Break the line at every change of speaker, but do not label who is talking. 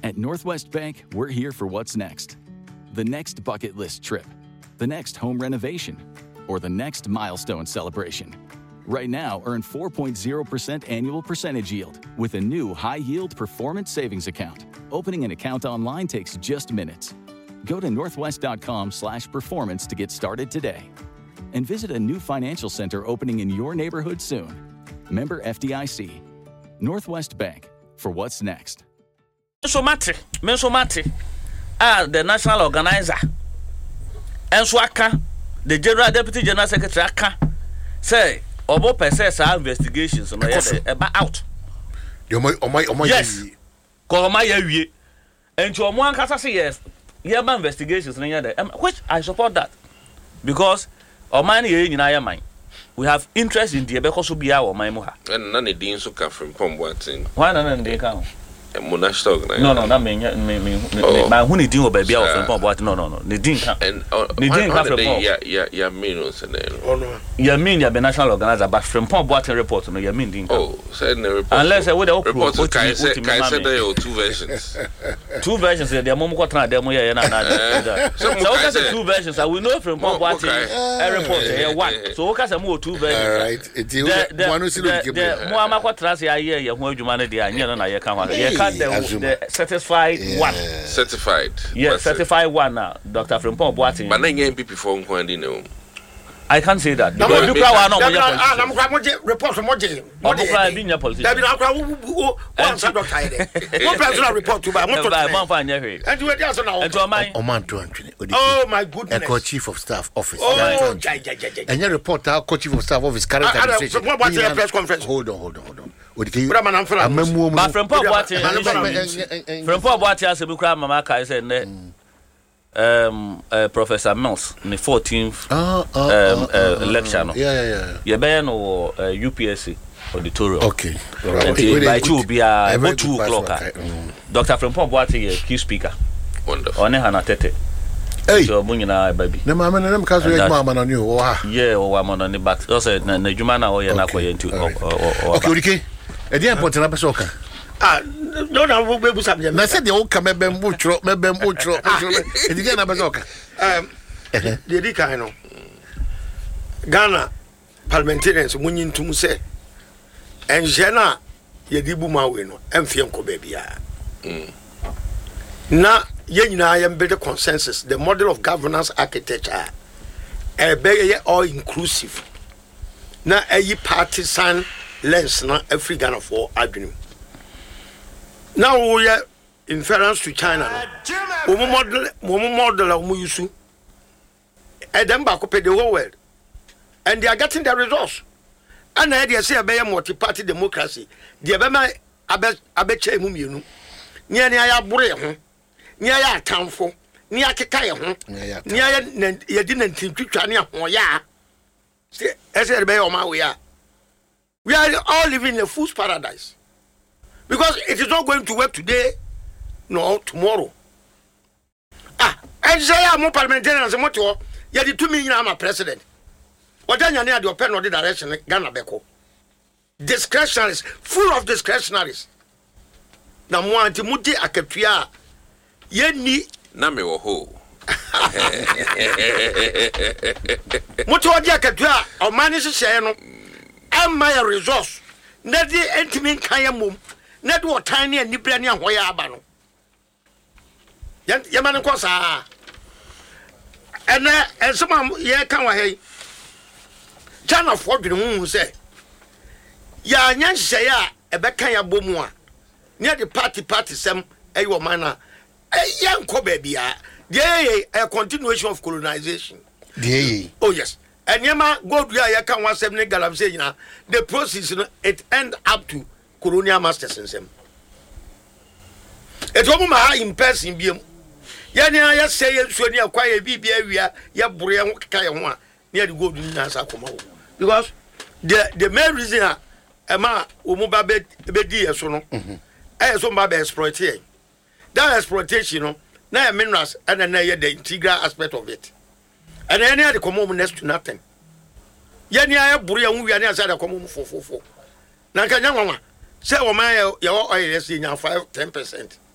At Northwest Bank, we're here for what's next. The next bucket list trip, the next home renovation, or the next milestone celebration. Right now, earn 4.0% annual percentage yield with a new high-yield performance savings account. Opening an account online takes just minutes. Go to northwest.com/performance to get started today. And visit a new financial center opening in your neighborhood soon. Member FDIC. Northwest Bank, for what's next.
Mensomati, the national organizer, and Swaka, the general deputy general secretary, say, Obo Pese investigations on out. Yes, Kolomaya, and to one Casa yes, Yama investigations, which I support that because Omani in our mind. We have interest in the Ebeko Subia or Maimuha.
And none of the Deans who come from Pomboatin.
Why not they come?
No,
that mean my honey didn't obey from Pomboat. No, they didn't come. And they didn't come from
Yamin.
You mean you're the national organizer, but from Pomboat report, no, you mean didn't come.
Oh, said the report.
Unless I would have
reports of Kai said there are two versions.
Two versions, the Momotra demo, and so two versions. I will know from Pomboat a report here one. So, what can I move two versions? The Muamako Trasia, yeah, who humanity, and I come. The certified one.
Certified.
Yes, certified one now. Dr. Frimpong Boating.
But then people from Quandino.
I can't say that.
I'm report from what being a politician. Report to oh my goodness.
And chief of staff office. Oh, and your report our chief of staff office current administration.
Press conference.
Hold on.
But from Paul Boating as a book, Mamaka is Professor Mills in the 14th lecture. Yeah, Ben or UPSC auditorium.
Okay.
By 2 be about 2 o'clock. Dr. Frimpong Boating, key speaker.
Wonderful.
On Hana Tete.
Hey,
so Munina, baby.
No, mamma, I'm casting mamma on you.
Yeah, or I'm on the back. Also, Najumana or Yanako into.
Okay. A dear point in Abasoka.
No, we'll be something.
I said the old come, maybe Mucho, and again Abasoka.
The Dicano Ghana parliamentarians, Munyin to Muse, and Jena Yedibu Mawino, and Fianco baby. Now, I am better consensus, the model of governance architecture, a better all inclusive. Now, a partisan lens, not every Ghana for Adrian. Now we are in reference to China. Model of Muyusu. And then back up the whole world. And they are getting the results. And I say a multi-party democracy. The Abema Abeche Mumunu. Near Bure, near Townful, near Kekaya, near Yadin Tintuania, or ya. As a bay on my way. We are all living in a fool's paradise. Because it is not going to work today, nor tomorrow. And say I'm more parliamentarian as a motor, yet the 2 million I'm a president. What then you need to open or the direction Ghana Beko. Discretionaries, full of discretionaries. Now, more antimuti akepia. Ye
Name wo ho.
Motor dia akepia, or manage share no. And my resource. Not the intimate kayamum. Not what tiny and Nibrania Hoyabano. Yaman Cosa. And some ye come away. John of Ford who say, Ya Yan say, a Bekaya Bomua. Near the party some, a manner. A young Cobebia. Yea, a continuation of colonization.
Yea.
Oh, yes. And Yama go to Yakan was 7 Galam saying, the process it end up to colonial masters and them. It was my in person beam. Yana say, so near quiet BB area, ya Brian Kayawa, near the golden Nasa Como. Because the main reason Emma Umuba Bedi as soon as somebody exploitation. That exploitation, now minerals and then the integral aspect of it. And any other common next to nothing. Yania Burian, we are near side of common 444. Nanka Yama, say, oh, my, your oil is in 5-10%.